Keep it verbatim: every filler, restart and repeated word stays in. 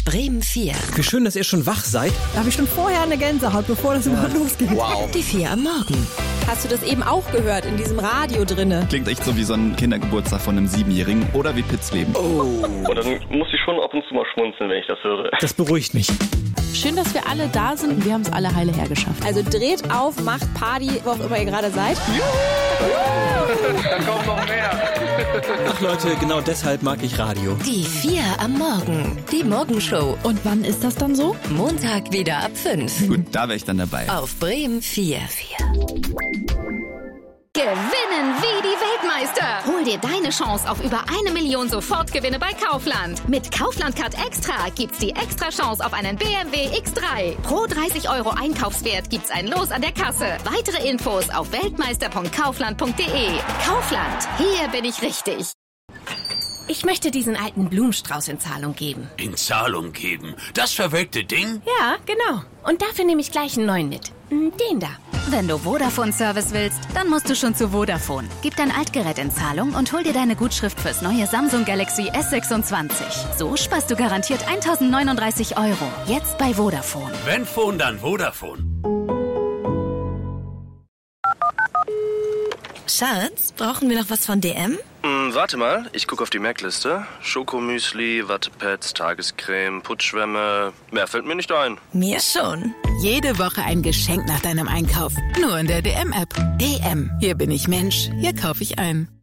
Bremen vier. Wie schön, dass ihr schon wach seid. Da habe ich schon vorher eine Gänsehaut, bevor das überhaupt losgeht. Wow. Die vier am Morgen. Hast du das eben auch gehört in diesem Radio drinne? Klingt echt so wie so ein Kindergeburtstag von einem Siebenjährigen oder wie Pitts Leben. Oh. Und dann muss ich schon ab und zu mal schmunzeln, wenn ich das höre. Das beruhigt mich. Schön, dass wir alle da sind und wir haben es alle heile hergeschafft. Also dreht auf, macht Party, wo auch immer ihr gerade seid. Da kommt noch mehr. Ach Leute, genau deshalb mag ich Radio. Die vier am Morgen. Die Morgenshow. Und wann ist das dann so? Montag wieder ab fünf. Gut, da wäre ich dann dabei. Auf Bremen vier. Gewinnen wie die Weltmeister. Hol dir deine Chance auf über eine Million Sofortgewinne bei Kaufland. Mit Kaufland Card Extra gibt's die extra Chance auf einen B M W X drei. Pro dreißig Euro Einkaufswert gibt's ein Los an der Kasse. Weitere Infos auf weltmeister punkt kaufland punkt de. Kaufland, hier bin ich richtig. Ich möchte diesen alten Blumenstrauß in Zahlung geben. In Zahlung geben? Das verwelkte Ding? Ja, genau. Und dafür nehme ich gleich einen neuen mit. Den da. Wenn du Vodafone-Service willst, dann musst du schon zu Vodafone. Gib dein Altgerät in Zahlung und hol dir deine Gutschrift fürs neue Samsung Galaxy S sechsundzwanzig. So sparst du garantiert eintausendneununddreißig Euro. Jetzt bei Vodafone. Wenn Phone, dann Vodafone. Schatz, brauchen wir noch was von D M? Hm, warte mal, ich gucke auf die Merkliste. Schokomüsli, Wattepads, Tagescreme, Putzschwämme. Mehr fällt mir nicht ein. Mir schon. Jede Woche ein Geschenk nach deinem Einkauf. Nur in der D M-App. D M. Hier bin ich Mensch, hier kaufe ich ein.